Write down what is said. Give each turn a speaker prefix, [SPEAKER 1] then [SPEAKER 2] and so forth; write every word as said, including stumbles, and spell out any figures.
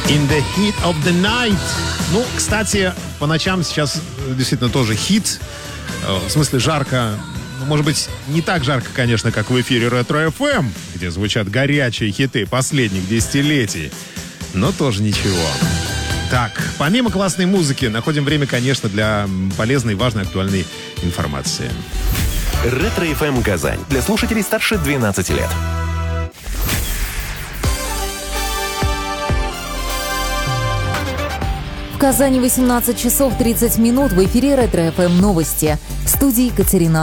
[SPEAKER 1] In the heat of the night. Ну, кстати, по ночам сейчас действительно тоже хит. В смысле, жарко. Может быть, не так жарко, конечно, как в эфире Ретро эф эм, где звучат горячие хиты последних десятилетий. Но тоже ничего. Так, помимо классной музыки, находим время, конечно, для полезной, важной, актуальной информации.
[SPEAKER 2] Ретро эф эм Казань. Для слушателей старше двенадцати лет.
[SPEAKER 3] В Казани восемнадцать часов тридцать минут. В эфире Ретро эф эм новости. В студии Екатерина